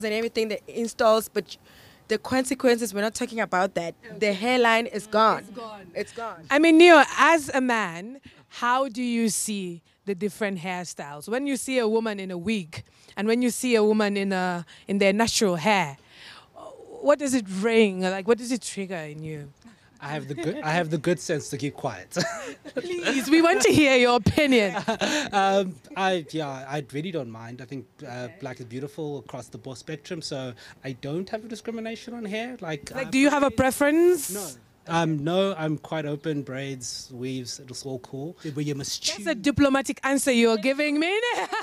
and everything that installs, but the consequences, we're not talking about that. The hairline is gone. It's gone. It's gone. I mean, Neo, as a man, how do you see the different hairstyles? When you see a woman in a wig and when you see a woman in their natural hair, what does it ring? Like, what does it trigger in you? I have the good sense to keep quiet. Please, we want to hear your opinion. I really don't mind. I think black is beautiful across the board spectrum, so I don't have a discrimination on hair. Like, do you have a preference? No. No, I'm quite open. Braids, weaves, it's all cool. But you must choose. That's a diplomatic answer you're giving me.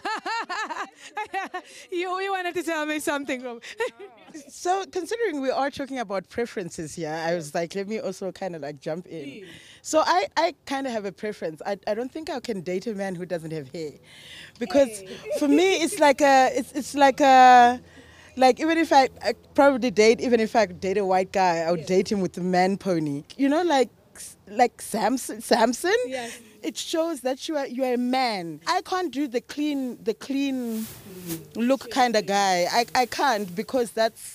You wanted to tell me something. So considering we are talking about preferences here, I was like, let me also kind of like jump in. So I kind of have a preference. I don't think I can date a man who doesn't have hair. Because for me, it's like even if I probably date, even if I date a white guy, I would date him with a man pony. You know, like Samson. Yes. It shows that you are a man. I can't do the clean look kind of guy. I can't, because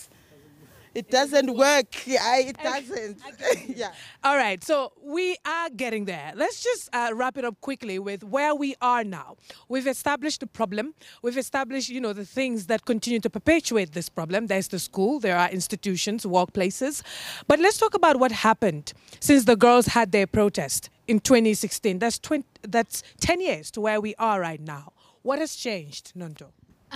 it doesn't work. It doesn't. Yeah. All right, so we are getting there. Let's just wrap it up quickly with where we are now. We've established the problem. We've established, the things that continue to perpetuate this problem. There's the school, there are institutions, workplaces. But let's talk about what happened since the girls had their protest in 2016. That's 10 years to where we are right now. What has changed, Nonto?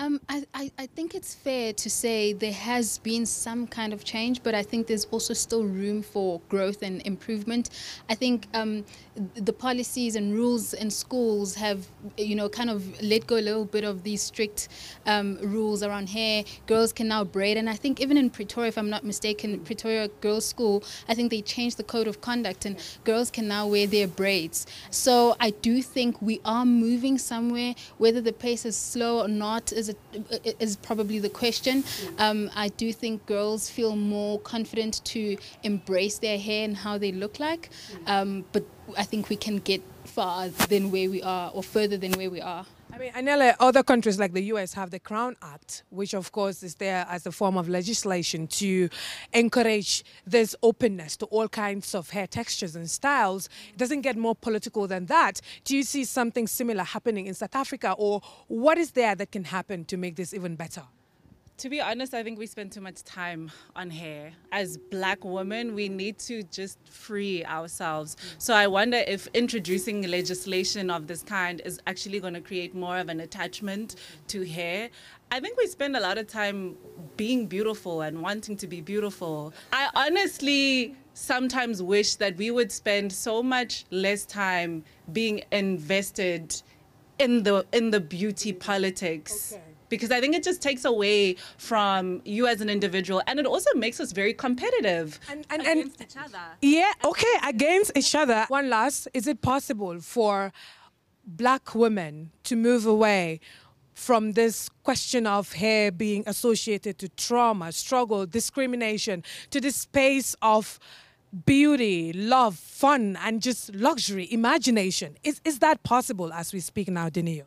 I think it's fair to say there has been some kind of change, but I think there's also still room for growth and improvement. I think the policies and rules in schools have, kind of let go a little bit of these strict rules around hair. Girls can now braid, and I think even in Pretoria, if I'm not mistaken, Pretoria Girls' School, I think they changed the code of conduct, and girls can now wear their braids. So I do think we are moving somewhere. Whether the pace is slow or not is probably the question. I do think girls feel more confident to embrace their hair and how they look like, but I think we can get far than where we are, or further than where we are. I mean, Anela, other countries like the US have the Crown Act, which of course is there as a form of legislation to encourage this openness to all kinds of hair textures and styles. It doesn't get more political than that. Do you see something similar happening in South Africa, or what is there that can happen to make this even better? To be honest, I think we spend too much time on hair. As black women, we need to just free ourselves. So I wonder if introducing legislation of this kind is actually going to create more of an attachment to hair. I think we spend a lot of time being beautiful and wanting to be beautiful. I honestly sometimes wish that we would spend so much less time being invested in the beauty politics. Okay. Because I think it just takes away from you as an individual, and it also makes us very competitive against each other. Yeah, okay, against each other. One last, is it possible for black women to move away from this question of hair being associated to trauma, struggle, discrimination, to this space of beauty, love, fun, and just luxury, imagination? Is that possible as we speak now, Denio?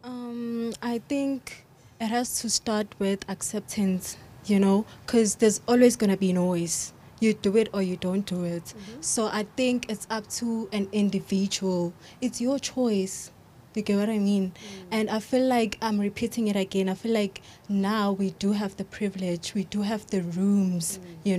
I think it has to start with acceptance, because there's always going to be noise. You do it or you don't do it. Mm-hmm. So I think it's up to an individual. It's your choice. You get what I mean? And I feel like I'm repeating it again. I feel like now we do have the privilege. We do have the rooms,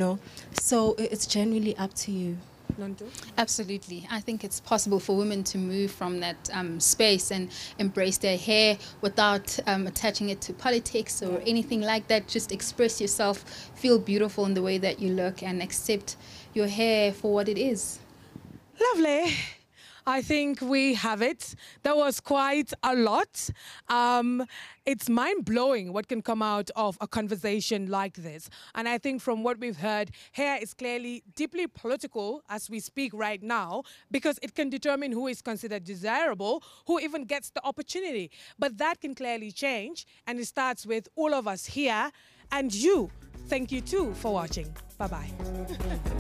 So it's genuinely up to you. Absolutely. I think it's possible for women to move from that space and embrace their hair without attaching it to politics or anything like that. Just express yourself, feel beautiful in the way that you look, and accept your hair for what it is. Lovely. I think we have it. That was quite a lot. It's mind-blowing what can come out of a conversation like this. And I think from what we've heard, hair is clearly deeply political as we speak right now, because it can determine who is considered desirable, who even gets the opportunity. But that can clearly change, and it starts with all of us here and you. Thank you too for watching. Bye-bye.